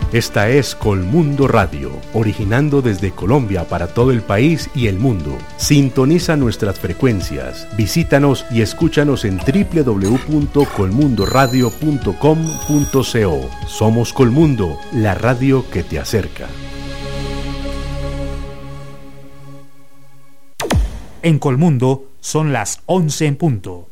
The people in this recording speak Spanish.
Esta es Colmundo Radio, originando desde Colombia para todo el país y el mundo. Sintoniza nuestras frecuencias, visítanos y escúchanos en www.colmundoradio.com.co. Somos Colmundo, la radio que te acerca. En Colmundo son las 11 en punto.